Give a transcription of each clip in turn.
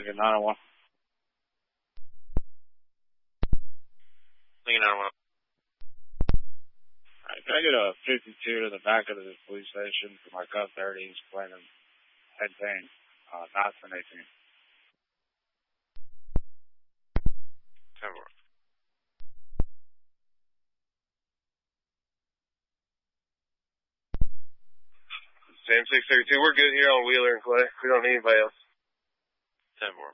Lincoln 901. Lincoln 901. Alright, can I get a 52 to the back of the police station for my Cup 30? He's complaining head pain, not from 18. 10 more. Same 632. We're good here on Wheeler and Clay. We don't need anybody else. 10 more.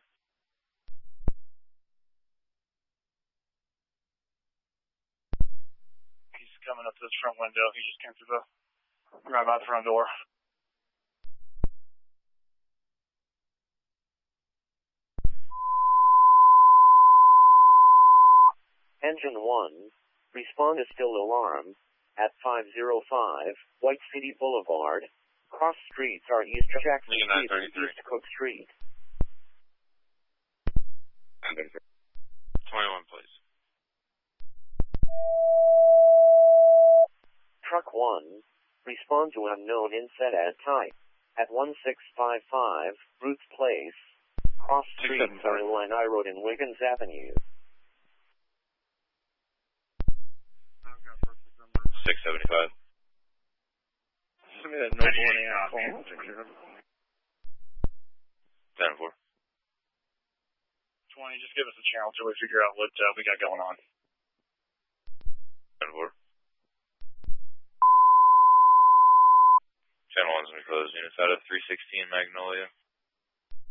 He's coming up to this front window. He just came through right by the front door. Engine 1, respond is still alarmed. At 505 White City Boulevard. Cross streets are East Jackson Street and East Cook Street. 21, please. Truck 1, respond to unknown inset at type. At 1655 Roots Place. Cross streets are Illini Road and Wiggins Avenue. 675. Send me that no warning out. 10-4. 20, just give us a channel till we figure out what we got going on. 10-4. Channel 1's going to be closed. Units out of 316 Magnolia.